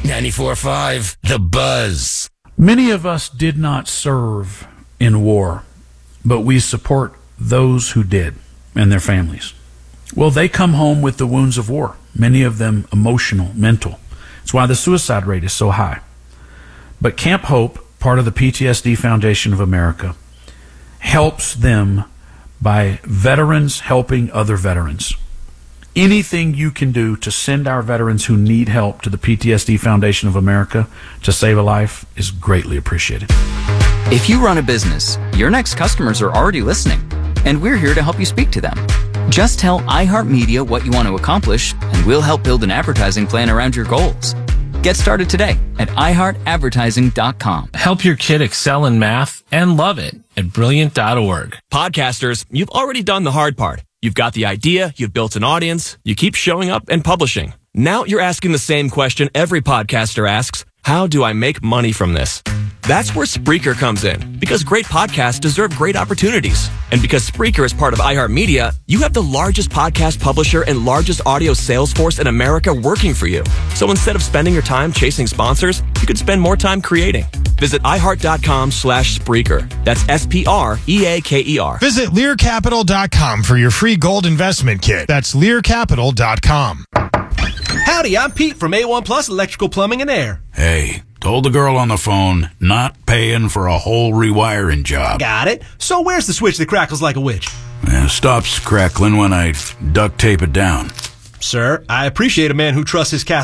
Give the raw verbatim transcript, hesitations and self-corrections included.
ninety-four point five, The Buzz. Many of us did not serve in war, but we support those who did and their families. Well, they come home with the wounds of war, many of them emotional, mental. It's why the suicide rate is so high. But Camp Hope, part of the P T S D Foundation of America, helps them by veterans helping other veterans. Anything you can do to send our veterans who need help to the P T S D Foundation of America to save a life is greatly appreciated. If you run a business, your next customers are already listening, and we're here to help you speak to them. Just tell iHeartMedia what you want to accomplish, and we'll help build an advertising plan around your goals. Get started today at i heart advertising dot com. Help your kid excel in math and love it at brilliant dot org. Podcasters, you've already done the hard part. You've got the idea, you've built an audience, you keep showing up and publishing. Now you're asking the same question every podcaster asks: how do I make money from this? That's where Spreaker comes in, because great podcasts deserve great opportunities. And because Spreaker is part of iHeartMedia, you have the largest podcast publisher and largest audio sales force in America working for you. So instead of spending your time chasing sponsors, you could spend more time creating. Visit iHeart.com slash Spreaker. That's S P R E A K E R. Visit Lear Capital dot com for your free gold investment kit. That's Lear Capital dot com. Howdy, I'm Pete from A one Plus Electrical Plumbing and Air. Hey, told the girl on the phone, not paying for a whole rewiring job. Got it. So where's the switch that crackles like a witch? Yeah, stops crackling when I duct tape it down. Sir, I appreciate a man who trusts his castle